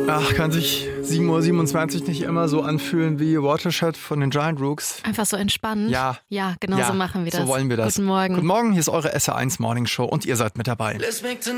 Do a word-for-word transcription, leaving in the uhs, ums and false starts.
Ach, kann sich sieben Uhr siebenundzwanzig nicht immer so anfühlen wie Watershed von den Giant Rooks? Einfach so entspannen? Ja. Ja, genau ja, so machen wir das. So wollen wir das. Guten Morgen. Guten Morgen, hier ist eure S R eins Morning Show und ihr seid mit dabei.